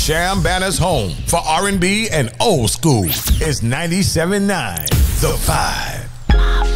Sham Banner's home for R&B and old school is 97.9 The Vibe.